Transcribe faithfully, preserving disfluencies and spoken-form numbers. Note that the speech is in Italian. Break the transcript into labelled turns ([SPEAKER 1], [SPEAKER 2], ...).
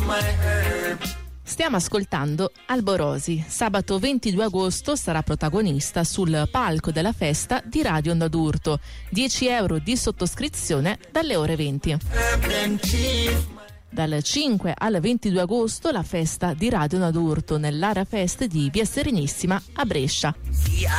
[SPEAKER 1] Stiamo ascoltando Alborosi. Sabato ventidue agosto sarà protagonista sul palco della festa di Radio Onda d'Urto. dieci euro di sottoscrizione dalle ore venti. Dal cinque al ventidue agosto la festa di Radio Onda d'Urto nell'Area Fest di Via Serenissima a Brescia.